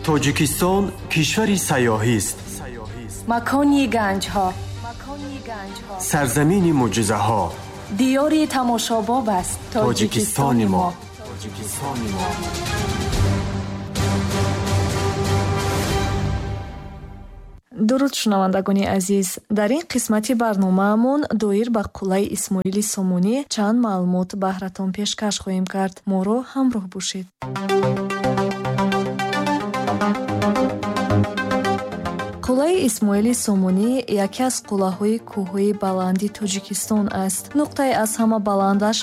توجیکستان کشوری سیاحی است. مکانی گنج ها، سرزمین معجزه ها. دیاری تماشاباب است تاجیکستان ما. дуруд шунавандагони азиз, дар ин қисмати барномаамон доир ба қуллаи исмоили сомонӣ чанд маълумот баҳратон пешкаш хоҳем кард. моро ҳамроҳ бошед. қуллаи исмоили сомонӣ яке аз қуллаҳои кӯҳҳои баланди тоҷикистон аст. нуқтаи аз ҳама баландаш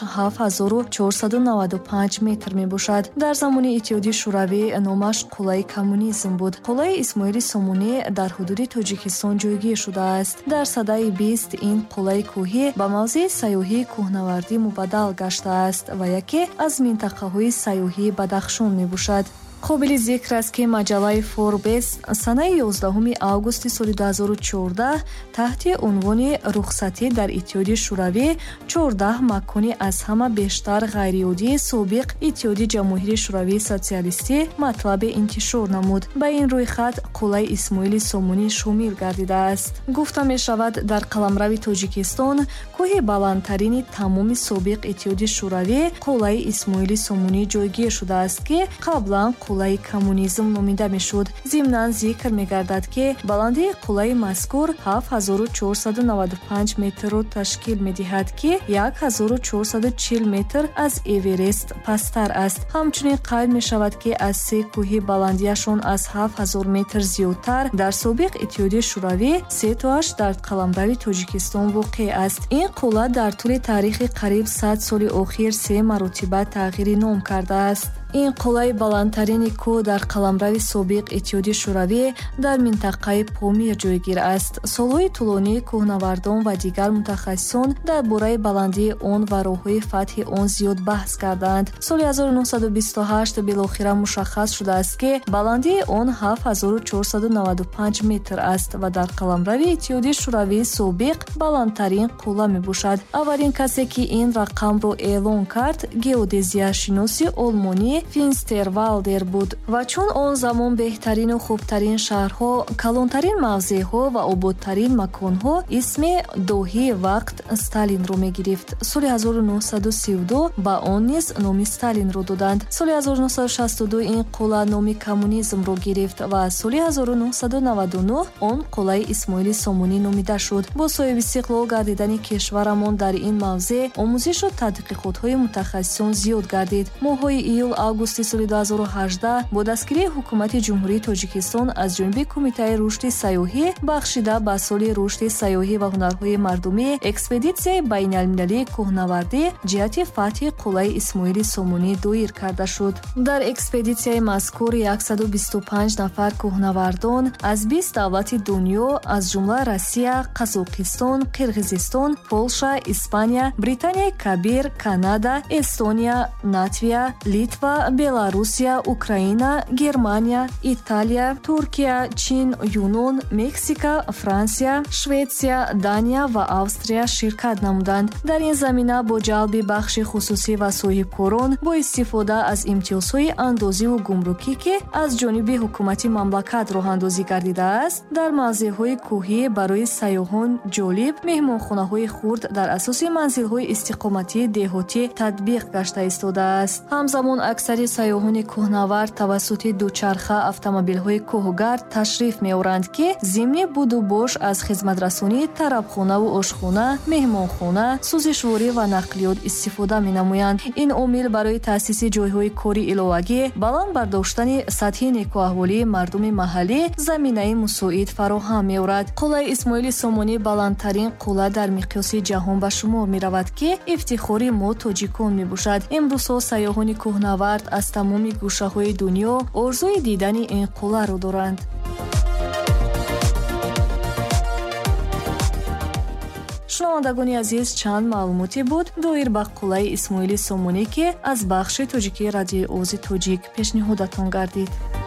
7495 метр мебошад. дар замони иттиҳоди шӯравӣ номаш қуллаи коммунизм буд. қуллаи исмоили сомонӣ дар ҳудуди тоҷикистон ҷойгир шудааст. дар садаи 20 ин қуллаи кӯҳӣ ба мавзеи сайёҳии кӯҳнавардӣ мубаддал гаштааст ва яке аз минтақаҳои сайёҳии Бадахшон мебошад. қобили зикр аст ки маҷаллаи Forbes санаи 11 августи соли 2014 таҳти унвони рухсатӣ дар иттиҳоди шӯравӣ 14 макони аз ҳама бештар ғайриоддии собиқ иттиҳоди ҷамҳурии шӯравии социалистӣ матлаби интишор намуд. ба ин рӯйхат қуллаи исмоили сомонӣ шомил гардидааст. гуфта мешавад дар қаламрави Тоҷикистон кӯҳи баландтарини тамоми собиқ иттиҳоди шӯравӣ қуллаи исмоили сомонӣ ҷойгир шудааст ки қаблан қуллаи коммунизм номида мешуд. зимнан зикр мегардад ки баландии қуллаи мазкур 7495 метрро ташкил медиҳад ки 1440 метр аз Эверест пасттар аст. ҳамчунин қайд мешавад ки аз се кӯҳи баландияшон аз 7000 метр зиёдтар дар собиқ иттиҳоди шӯравӣ сетоаш дар қаламрави Тоҷикистон воқеъ аст. ин қулла дар тӯли таърихи қариб 100 соли охир 3 маротиба тағйири ном кардааст. ин қуллаи баландтарини кӯҳ дар қаламрави собиқ иттиҳоди шӯравӣ дар минтақаи Помир ҷойгир аст. солҳои тӯлонӣ кӯҳнавардон ва дигар мутахассисон дар бораи баландии он ва роҳҳои фатҳи он зиёд баҳс карданд. соли 1928 билохира мушаххас шудааст ки баландии он 7495 метр аст ва дар қаламрави иттиҳоди шӯравии собиқ баландтарин қулла мебошад. аввалин касе ки ин рақамро эълон кард геодезияшиноси олмонӣ Финстервалдер буд ва чун он замон беҳтарину хубтарин шаҳрҳо, калонтарин мавзеъҳо ва ободтарин маконҳо исми доҳии вақт Сталинро мегирифт. соли 1932 ба он низ номи Сталинро доданд. соли 1962 ин қулла номи коммунизмро гирифт ва соли 1999 он қуллаи исмоили сомонӣ номида шуд. бо соҳиби истиқлол гардидани кишварамон дар ин мавзеъ омӯзишу тадқиқотҳои мутахассисон зиёд гардид. моҳҳои июл августи соли 2018 бо дастгирии ҳукумати ҷумҳурии Тоҷикистон аз ҷониби Кумитаи рушди сайёҳӣ бахшида ба соли рушди сайёҳӣ ва ҳунарҳои мардумӣ экспедитсияи байналмилалии кӯҳнавардӣ ҷиҳати фатҳи қуллаи исмоили сомонӣ доир карда шуд. дар экспедитсияи мазкур 125 нафар кӯҳнавардон аз 20 давлати дунё аз ҷумла Россия, Қазоқистон, Қирғизистон, Полша, Испания, Британияи Кабир, Канада, Эстония, Латвия, Литва, Беларусия, Украина, Германия, Италия, Туркия, Чин, Юнон, Мексика, Франсия, Шветсия, Дания ва Австрия ширкат намуданд. дар ин замина бо ҷалби бахши хусусӣ ва соҳибкорон бо истифода аз имтиёзҳои андозиву гумрукӣ ки аз ҷониби ҳукумати мамлакат роҳандозӣ гардидааст, дар мавзеъҳои кӯҳӣ барои сайёҳон ҷолиб меҳмонхонаҳои хурд дар асоси манзилҳои истиқоматии деҳотӣ татбиқ гашта истодааст. ҳамзамон аксари сайёҳони кӯҳнавард тавассути дучарха автомобилҳои кӯҳгард ташриф меоранд ки зимни буду бош аз хизматрасонии тарабхонаву ошхона, меҳмонхона, сӯзишворӣ ва нақлиёт истифода менамоянд. ин омил барои таъсиси ҷойҳои кори иловагӣ, баланд бардоштани сатҳи некуаҳволии мардуми маҳаллӣ заминаи мусоид фароҳам меорад. қуллаи исмоили сомонӣ баландтарин қулла дар миқёси ҷаҳон ба шумор меравад ки ифтихори мо тоҷикон мебошад. имрӯзҳо сайёҳони кӯҳнавард аз тамоми гӯшаҳои дунё орзуи дидани ин қулларо доранд. шунавандагони азиз, чанд маълумоте буд доир ба қуллаи исмоили сомонӣ ки аз бахши тоҷикии радиои овози тоҷик пешниҳодатон гардид.